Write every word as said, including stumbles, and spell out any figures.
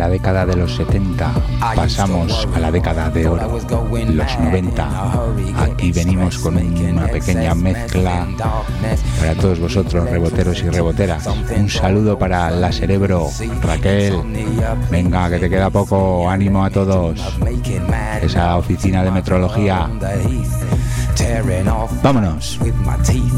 década de los setenta, pasamos a la década de oro, los noventa. Aquí venimos con una pequeña mezcla para todos vosotros, reboteros y reboteras. Un saludo para la Cerebro, Raquel. Venga, que te queda poco, ánimo a todos. Esa oficina de metrología. Vámonos.